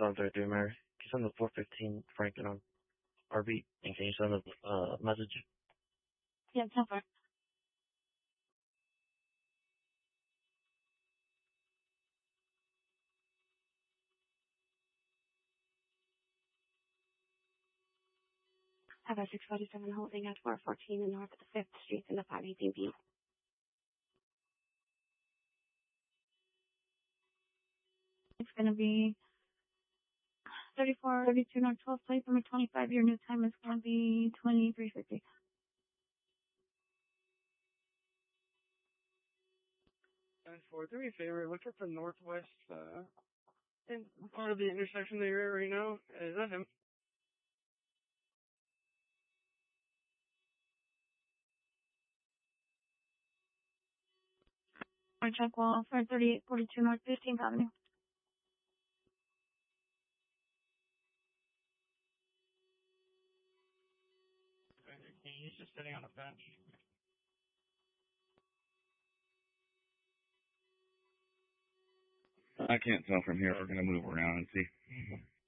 6733 Mary. Can you send the 415 Franklin on RB? And can you send the message? Yeah, it's not far. Have a 647 holding at 414 and north of the 5th Street in the 518 B. It's going to be 3432 North 12th Place, number 25. Your new time is going to be 2350. And 4-3 favor, looking for northwest, in part of the intersection that you're at right now. Is that him? Or check wall for 3842 North 15th Avenue. He's just sitting on a bench. I can't tell from here. We're going to move around and see.